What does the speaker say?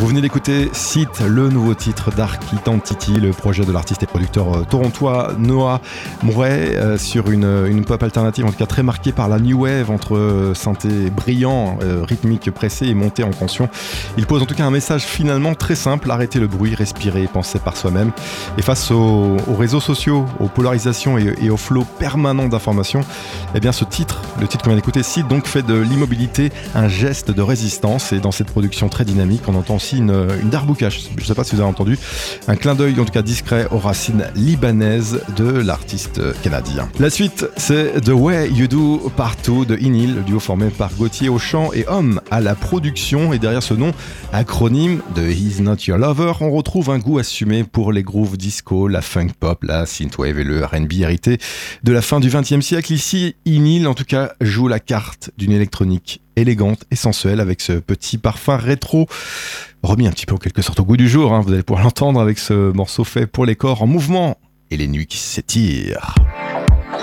Vous venez d'écouter Site, le nouveau titre Dark Identity, le projet de l'artiste et producteur torontois Noah Murray, sur une pop alternative, en tout cas très marquée par la new wave, entre synthé brillant, rythmique pressé et montée en tension. Il pose en tout cas un message finalement très simple: arrêter le bruit, respirer, penser par soi-même. Et face aux réseaux sociaux, aux polarisations et au flot permanent d'informations, eh bien le titre qu'on vient d'écouter, Site, donc fait de l'immobilité un geste de résistance. Et dans cette production très dynamique, on entend aussi une darbuka, je ne sais pas si vous avez entendu, un clin d'œil en tout cas discret aux racines libanaises de l'artiste canadien. La suite, c'est The Way You Do Part 2 de Inil, le duo formé par Gauthier au chant et Homme à la production. Et derrière ce nom, acronyme de He's Not Your Lover, on retrouve un goût assumé pour les grooves disco, la funk pop, la synthwave et le R&B hérité de la fin du XXe siècle. Ici, Inil en tout cas joue la carte d'une électronique élégante et sensuelle avec ce petit parfum rétro remis un petit peu en quelque sorte au goût du jour, hein. Vous allez pouvoir l'entendre avec ce morceau fait pour les corps en mouvement et les nuits qui s'étirent.